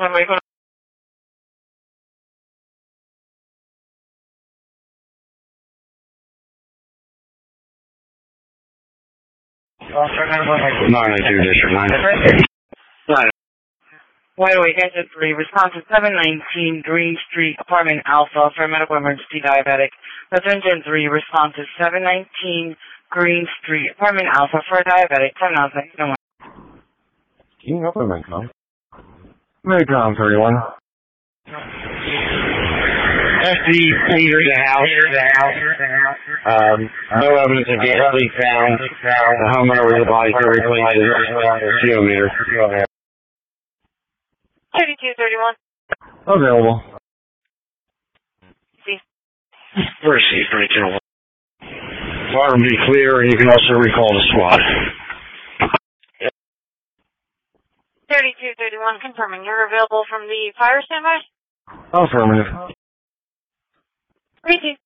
District 9. Wide awake, exit 3, response to 719 Green Street, apartment Alpha, for medical emergency diabetic. Resident 3, response to 719 Green Street, apartment Alpha, for diabetic. 10 hours, no one. Can you help me, Medcom? Medcom 31. SD, the house. No evidence of gas leak found. The homeowner was advised to replace his geometer. 3231. Available. See. Where's C? 3201. Fire will be clear, and you can also recall the SWAT. 3231, confirming you're available from the fire standby? Affirmative. 32.